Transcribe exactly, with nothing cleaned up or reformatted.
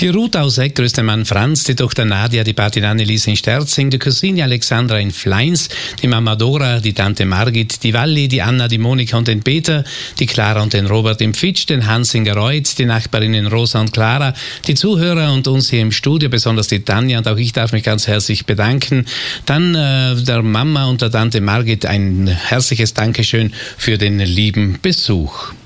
Die Ruth aus Eck grüßt den Mann Franz, die Tochter Nadia, die Patin Annelies in Sterzing, die Cousine Alexandra in Fleins, die Mama Dora, die Tante Margit, die Walli, die Anna, die Monika und den Peter, die Clara und den Robert im Fitsch, den Hans in Gereuth, die Nachbarinnen Rosa und Clara, die Zuhörer und uns hier im Studio, besonders die Tanja, und auch ich darf mich ganz herzlich bedanken. Dann äh, der Mama und der Tante Margit ein herzliches Dankeschön für den lieben Besuch.